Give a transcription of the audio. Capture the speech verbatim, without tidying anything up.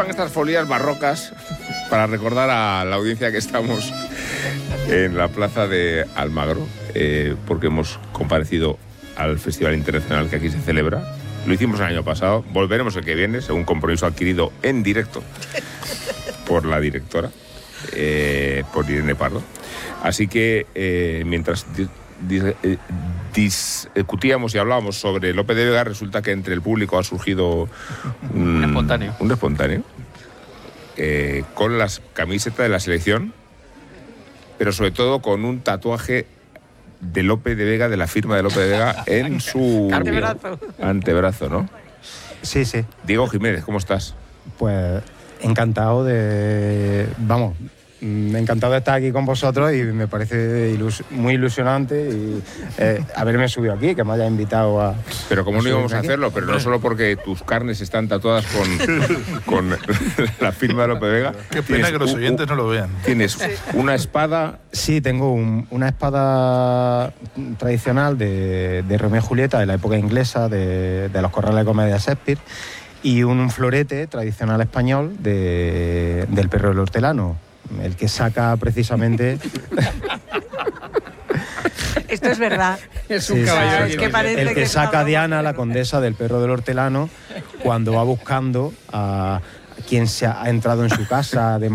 van estas folías barrocas para recordar a la audiencia que estamos en la plaza de Almagro, eh, porque hemos comparecido al Festival Internacional que aquí se celebra. Lo hicimos el año pasado, volveremos el que viene, según compromiso adquirido en directo por la directora, eh, por Irene Pardo. Así que eh, mientras di, di, eh, discutíamos y hablábamos sobre Lope de Vega, resulta que entre el público ha surgido un, un espontáneo, un espontáneo eh, con las camisetas de la selección, pero sobre todo con un tatuaje de Lope de Vega, de la firma de Lope de Vega, en su antebrazo. antebrazo, ¿no? Sí, sí. Diego Jiménez, ¿cómo estás? Pues encantado de... Vamos, encantado de estar aquí con vosotros y me parece ilus muy ilusionante y eh, haberme subido aquí, que me haya invitado a... Pero como no íbamos a aquí. hacerlo, pero no solo porque tus carnes están tatuadas con, con la firma de Lope de Vega. Qué pena que los un, oyentes no lo vean. Tienes una espada... Sí, tengo un, una espada tradicional de, de Romeo y Julieta, de la época inglesa, de, de los corrales de comedia de Shakespeare, y un florete tradicional español de, del perro del hortelano, el que saca precisamente... Esto es verdad. Es un Sí, caballero. sí, es que parece el que que saca no, a Diana, no, la no. condesa del perro del hortelano, cuando va buscando a quien se ha entrado en su casa de